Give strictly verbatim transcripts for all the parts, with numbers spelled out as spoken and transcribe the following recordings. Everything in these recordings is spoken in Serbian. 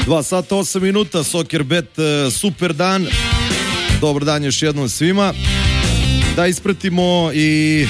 dva sata osam minuta, Soccerbet, super dan. Dobar dan još jednom svima. Da ispratimo i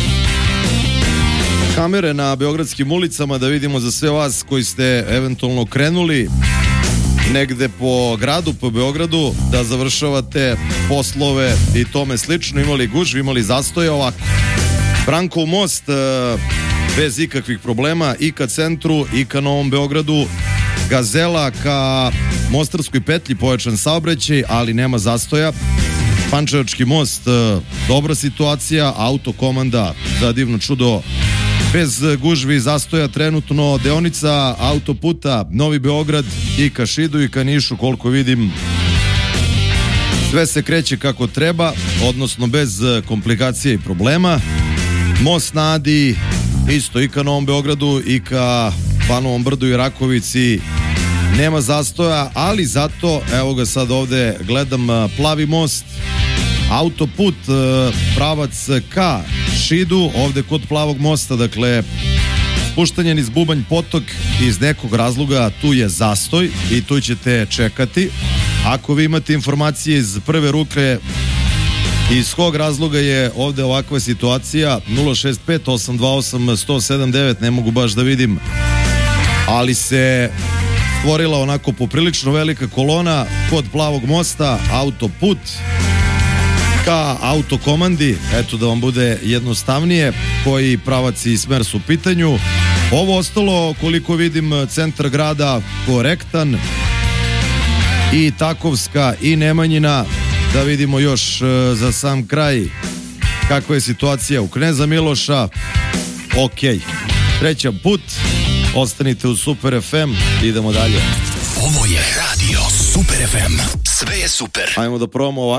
kamere na beogradskim ulicama, da vidimo za sve vas koji ste eventualno krenuli negde po gradu, po Beogradu, da završavate poslove i tome slično. Imali gužve, imali zastoje. Ovako, Brankov most bez ikakvih problema i ka centru i ka Novom Beogradu. Gazela ka Mostarskoj petlji pojačan saobraćaj, ali nema zastoja. Pančevački most, dobra situacija. Autokomanda, za divno čudo, bez gužvi i zastoja trenutno. Deonica autoputa Novi Beograd i ka Šidu i ka Nišu, koliko vidim, sve se kreće kako treba, odnosno bez komplikacije i problema. Most na Adi isto i ka Novom Beogradu i ka Banovom Brdu i Rakovici nema zastoja, ali zato, evo ga sad ovde gledam, Plavi most, autoput pravac ka Šidu, ovde kod Plavog mosta, dakle spuštanje niz Bubanj potok, iz nekog razloga tu je zastoj i tu ćete čekati. Ako vi imate informacije iz prve ruke iz kog razloga je ovde ovakva situacija, nula šest pet osam dva osam jedan zero sedam devet, ne mogu baš da vidim, ali se stvorila onako poprilično velika kolona kod Plavog mosta, autoput ka autokomandi, eto da vam bude jednostavnije koji pravac i smer su u pitanju. Ovo ostalo, koliko vidim, centar grada korektan, i Takovska i Nemanjina. Da vidimo još za sam kraj kakva je situacija u Kneza Miloša. Ok, trećan put, ostanite u Super ef em, idemo dalje. Ovo je radio Super ef em, sve je super. Ajmo da probamo ovako.